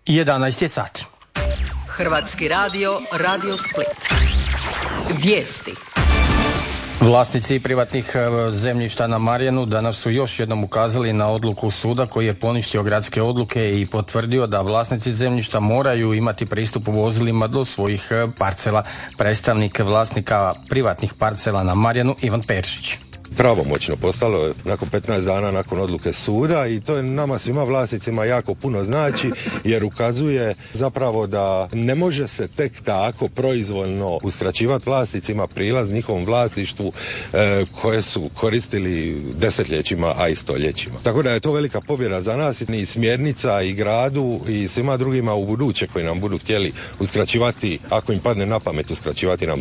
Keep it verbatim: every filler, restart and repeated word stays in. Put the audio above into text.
jedanaest je sat. Hrvatski radio, Radio Split. Vijesti. Vlasnici privatnih zemljišta na Marjanu danas su još jednom ukazali na odluku suda koji je poništio gradske odluke i potvrdio da vlasnici zemljišta moraju imati pristup vozilima do svojih parcela. Predstavnik vlasnika privatnih parcela na Marjanu, Ivan Peršić. Pravomoćno postalo je nakon petnaest dana nakon odluke suda i to je nama svima vlasnicima jako puno znači jer ukazuje zapravo da ne može se tek tako proizvoljno uskraćivati vlasnicima prilaz njihovom vlasništvu e, koje su koristili desetljećima, a i stoljećima. Tako da je to velika pobjeda za nas i smjernica i gradu i svima drugima u buduće koji nam budu htjeli uskraćivati, ako im padne na pamet uskraćivati nam